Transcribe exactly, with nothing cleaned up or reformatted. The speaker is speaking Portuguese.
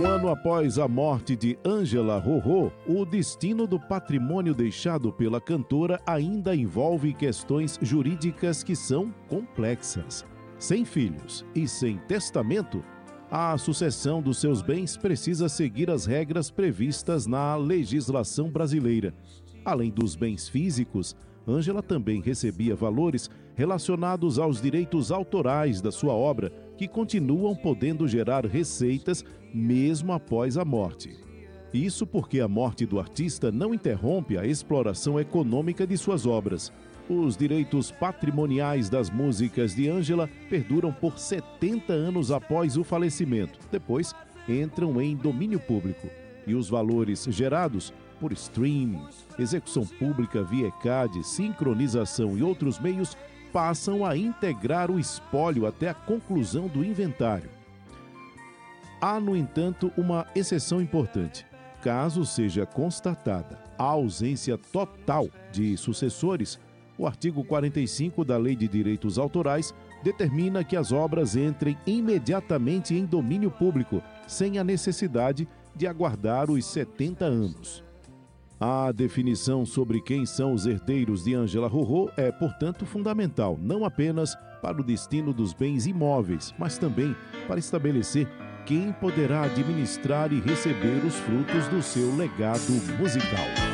Um ano após a morte de Ângela Rorô, o destino do patrimônio deixado pela cantora ainda envolve questões jurídicas que são complexas. Sem filhos e sem testamento, a sucessão dos seus bens precisa seguir as regras previstas na legislação brasileira. Além dos bens físicos, Ângela também recebia valores relacionados aos direitos autorais da sua obra, que continuam podendo gerar receitas mesmo após a morte. Isso porque a morte do artista não interrompe a exploração econômica de suas obras. Os direitos patrimoniais das músicas de Ângela perduram por setenta anos após o falecimento. Depois, entram em domínio público. E os valores gerados por streaming, execução pública via E C A D, sincronização e outros meios passam a integrar o espólio até a conclusão do inventário. Há, no entanto, uma exceção importante. Caso seja constatada a ausência total de sucessores, o artigo quarenta e cinco da Lei de Direitos Autorais determina que as obras entrem imediatamente em domínio público, sem a necessidade de aguardar os setenta anos. A definição sobre quem são os herdeiros de Ângela Rorô é, portanto, fundamental, não apenas para o destino dos bens imóveis, mas também para estabelecer quem poderá administrar e receber os frutos do seu legado musical.